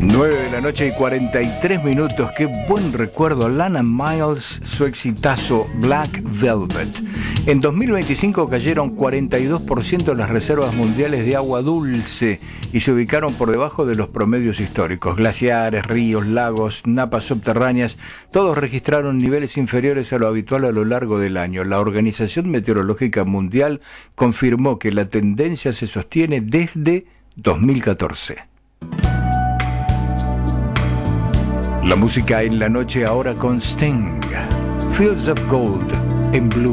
9 de la noche y 43 minutos. Qué buen recuerdo. Lana Miles, su exitazo Black Velvet. En 2025 cayeron 42% las reservas mundiales de agua dulce y se ubicaron por debajo de los promedios históricos. Glaciares, ríos, lagos, napas subterráneas, todos registraron niveles inferiores a lo habitual a lo largo del año. La Organización Meteorológica Mundial confirmó que la tendencia se sostiene desde 2014. La música en la noche ahora con Sting. Fields of Gold en Blue.